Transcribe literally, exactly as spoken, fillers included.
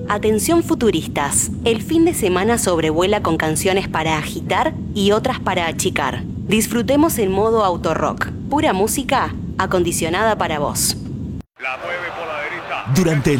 Atención futuristas, el fin de semana sobrevuela con canciones para agitar y otras para achicar. Disfrutemos el modo autorrock, pura música acondicionada para vos. La mueve por la derecha. Durante